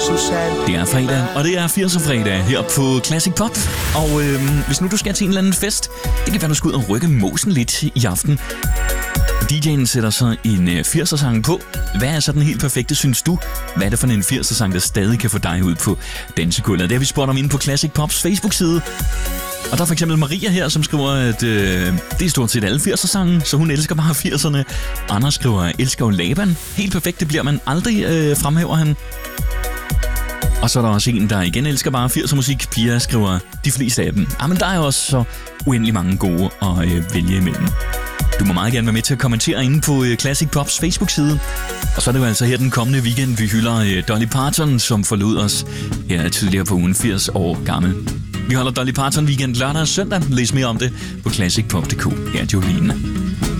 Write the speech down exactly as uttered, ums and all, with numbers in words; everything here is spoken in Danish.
Susanne. Det er fredag, og det er firser fredag her på Classic Pop. Og øh, hvis nu du skal til en eller anden fest, det kan være, du skal ud og rykke mosen lidt i aften. D J'en sætter så en øh, firser-sang på. Hvad er så den helt perfekte, synes du? Hvad er det for en firser-sang, der stadig kan få dig ud på dansegulvet? Det har vi spurgt om inde på Classic Pops Facebook-side. Og der er for eksempel Maria her, som skriver, at øh, det er stort set alle firser-sange, så hun elsker bare firserne. Anders skriver, elsker jo Laban. Helt perfekt, det bliver man aldrig, øh, fremhæver han. Og så er der også en, der igen elsker bare firser-musik. Pia skriver, de fleste af dem. Jamen, der er også så uendelig mange gode at øh, vælge imellem. Du må meget gerne være med til at kommentere inde på øh, Classic Pops Facebook-side. Og så er det jo altså her den kommende weekend, vi hylder øh, Dolly Parton, som forlod os her tidligere på ugen, firs år gammel. Vi holder Dolly Parton weekend lørdag og søndag. Læs mere om det på classic pop punktum d k. Her er Jolene.